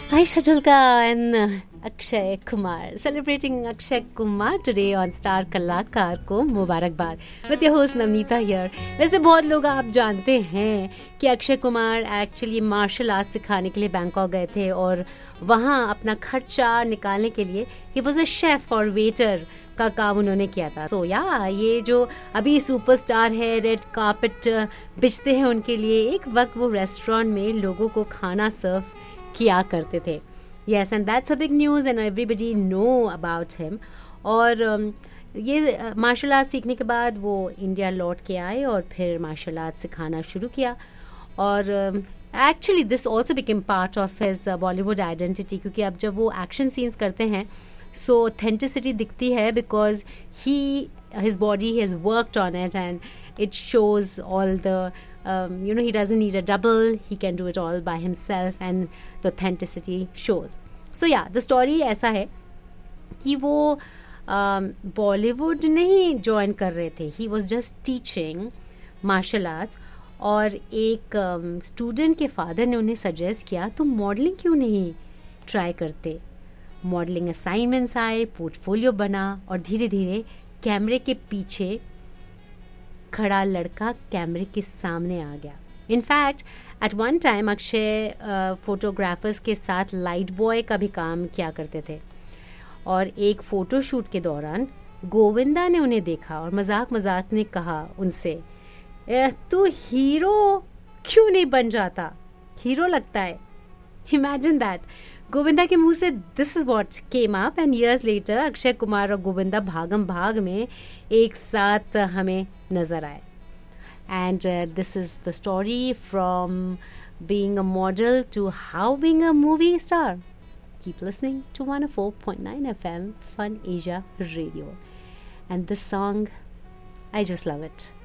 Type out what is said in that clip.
Aisha Julka and Akshay Kumar celebrating Akshay Kumar today on Star कलाकार को मुबारकबाद with your host Navneeta here। वैसे बहुत लोग आप जानते हैं कि Akshay Kumar actually martial art सिखाने के लिए बैंकॉक गए थे और वहाँ अपना खर्चा निकालने के लिए ही वॉज अ शेफ और वेटर का काम उन्होंने किया था। सो ये जो अभी सुपरस्टार है, रेड कार्पेट बिछते हैं उनके लिए, एक वक्त वो रेस्टोरेंट में लोगों को खाना सर्व किया करते थे। Yes, and that's a big news and everybody know about him. और ये मार्शल आर्ट सीखने के बाद वो इंडिया लौट के आए और फिर मार्शल आर्ट सिखाना शुरू किया। और actually this also became part of his Bollywood identity, क्योंकि अब जब वो एक्शन सीन्स करते हैं सो ऑथेंटिसिटी दिखती है because his body has worked on it and it shows all the he doesn't need a double, he can do it all by himself and the authenticity shows. So the story ऐसा है कि वो बॉलीवुड नहीं join कर रहे थे, he was just teaching martial arts और एक स्टूडेंट के फादर ने उन्हें सजेस्ट किया तुम मॉडलिंग क्यों नहीं ट्राई करते। मॉडलिंग असाइनमेंट्स आए, पोर्टफोलियो बना और धीरे धीरे कैमरे के पीछे खड़ा लड़का कैमरे के सामने आ गया। In fact eight one time Akshay photographers के साथ लाइट बॉय का भी काम किया करते थे और एक फोटोशूट के दौरान गोविंदा ने उन्हें देखा और मजाक मजाक ने कहा उनसे तू हीरो क्यों नहीं बन जाता, हीरो लगता है। इमेजिन दैट, गोविंदा के मुंह से this is what came up and years later Akshay Kumar और गोविंदा भागम भाग में एक साथ हमें नजर आए। And this is the story from being a model to how being a movie star. Keep listening to 104.9 FM Fun Asia Radio, and this song I just love it.